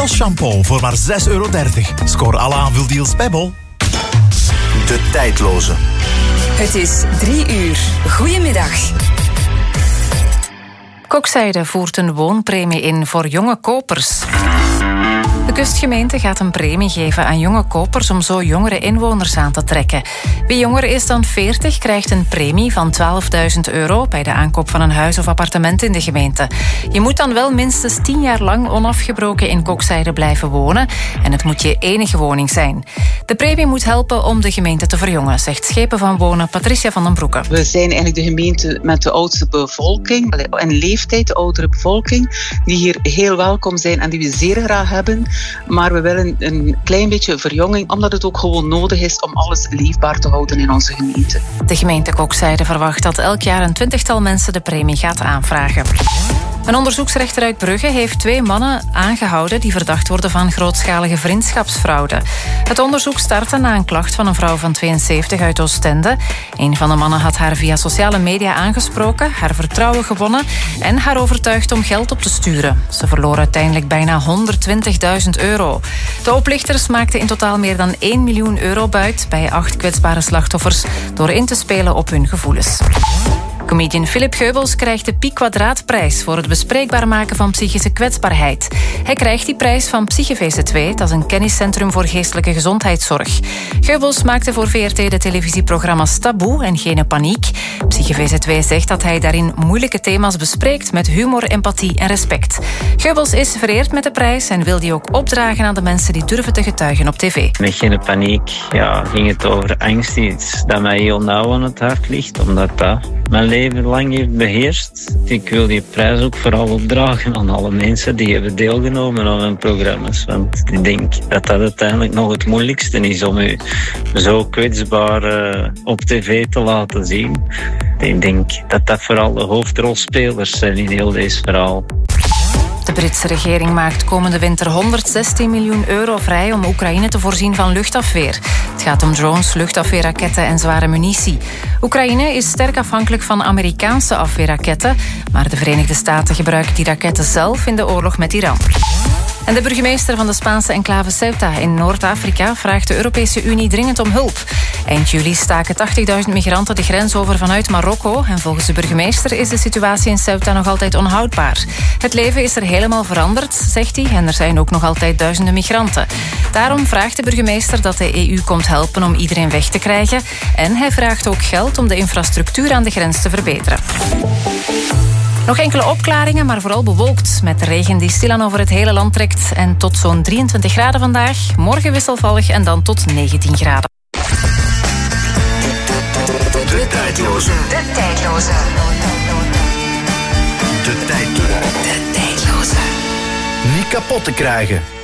Dos shampoo voor maar €6,30. Scoor alle aanvuldeals bij Bol. De tijdloze. Het is 3:00. Goedemiddag. Kokzijde voert een woonpremie in voor jonge kopers. De kustgemeente gaat een premie geven aan jonge kopers om zo jongere inwoners aan te trekken. Wie jonger is dan 40 krijgt een premie van €12.000 bij de aankoop van een huis of appartement in de gemeente. Je moet dan wel minstens 10 jaar lang onafgebroken in Kokzijde blijven wonen en het moet je enige woning zijn. De premie moet helpen om de gemeente te verjongen, zegt Schepen van Wonen Patricia van den Broeke. We zijn eigenlijk de gemeente met de oudste bevolking, in leeftijd de oudere bevolking, die hier heel welkom zijn en die we zeer graag hebben. Maar we willen een klein beetje verjonging, omdat het ook gewoon nodig is om alles leefbaar te houden in onze gemeente. De gemeente Kokzijde verwacht dat elk jaar een 20-tal mensen de premie gaat aanvragen. Een onderzoeksrechter uit Brugge heeft 2 mannen aangehouden die verdacht worden van grootschalige vriendschapsfraude. Het onderzoek startte na een klacht van een vrouw van 72 uit Oostende. Een van de mannen had haar via sociale media aangesproken, haar vertrouwen gewonnen en haar overtuigd om geld op te sturen. Ze verloor uiteindelijk bijna €120.000. De oplichters maakten in totaal meer dan €1 miljoen buit bij 8 kwetsbare slachtoffers door in te spelen op hun gevoelens. Comedian Philip Geubels krijgt de Pi Quadraatprijs voor het bespreekbaar maken van psychische kwetsbaarheid. Hij krijgt die prijs van PsycheVZ2, dat is een kenniscentrum voor geestelijke gezondheidszorg. Geubels maakte voor VRT de televisieprogramma's Taboe en Geen Paniek. PsycheVZ2 zegt dat hij daarin moeilijke thema's bespreekt met humor, empathie en respect. Geubels is vereerd met de prijs en wil die ook opdragen aan de mensen die durven te getuigen op tv. Met Geen Paniek ging het over angst, iets dat mij heel nauw aan het hart ligt, omdat dat mijn leven lang heeft beheerst. Ik wil die prijs ook vooral opdragen aan alle mensen die hebben deelgenomen aan hun programma's. Want ik denk dat dat uiteindelijk nog het moeilijkste is om u zo kwetsbaar op tv te laten zien. Ik denk dat dat vooral de hoofdrolspelers zijn in heel deze verhaal. De Britse regering maakt komende winter €116 miljoen vrij om Oekraïne te voorzien van luchtafweer. Het gaat om drones, luchtafweerraketten en zware munitie. Oekraïne is sterk afhankelijk van Amerikaanse afweerraketten, maar de Verenigde Staten gebruiken die raketten zelf in de oorlog met Iran. En de burgemeester van de Spaanse enclave Ceuta in Noord-Afrika vraagt de Europese Unie dringend om hulp. Eind juli staken 80.000 migranten de grens over vanuit Marokko en volgens de burgemeester is de situatie in Ceuta nog altijd onhoudbaar. Het leven is er helemaal veranderd, zegt hij, en er zijn ook nog altijd duizenden migranten. Daarom vraagt de burgemeester dat de EU komt helpen om iedereen weg te krijgen en hij vraagt ook geld om de infrastructuur aan de grens te verbeteren. Nog enkele opklaringen, maar vooral bewolkt met regen die stilaan over het hele land trekt. En tot zo'n 23 graden vandaag. Morgen wisselvallig en dan tot 19 graden. De tijdloze. De tijdloze. De tijdloze. De tijdloze. Niet kapot te krijgen.